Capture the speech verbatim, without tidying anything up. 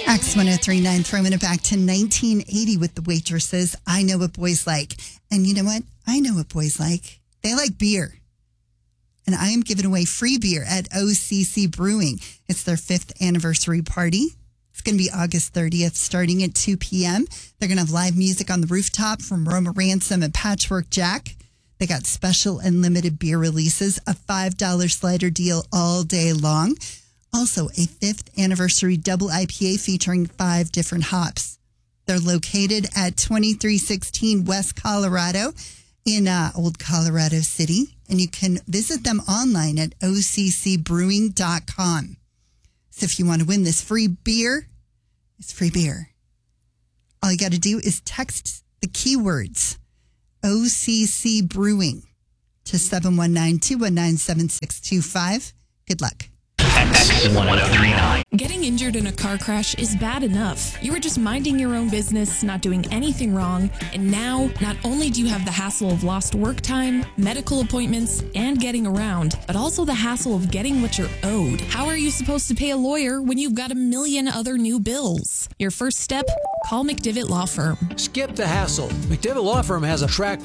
X one oh three point nine, throwing it back to nineteen eighty with the Waitresses. I know what boys like. And you know what? I know what boys like. They like beer. And I am giving away free beer at O C C Brewing. It's their fifth anniversary party. It's going to be August thirtieth, starting at two p.m. They're going to have live music on the rooftop from Roma Ransom and Patchwork Jack. They got special and limited beer releases, a five dollars slider deal all day long. Also, a fifth anniversary double I P A featuring five different hops. They're located at twenty-three sixteen West Colorado in uh, Old Colorado City. And you can visit them online at O C C brewing dot com. So if you want to win this free beer, it's free beer. All you got to do is text the keywords O C C Brewing to seven one nine, two one nine, seven six two five. Good luck. X one oh three point nine. Getting injured in a car crash is bad enough. You were just minding your own business, not doing anything wrong, and now not only do you have the hassle of lost work time, medical appointments, and getting around, but also the hassle of getting what you're owed. How are you supposed to pay a lawyer when you've got a million other new bills? Your first step? Call McDivitt Law Firm. Skip the hassle. McDivitt Law Firm has a track